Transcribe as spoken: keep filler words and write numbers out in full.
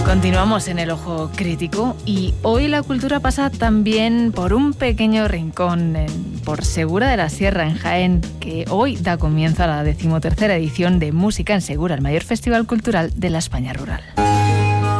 Continuamos en el Ojo Crítico y hoy la cultura pasa también por un pequeño rincón, en, por Segura de la Sierra, en Jaén, que hoy da comienzo a la decimotercera edición de Música en Segura, el mayor festival cultural de la España rural.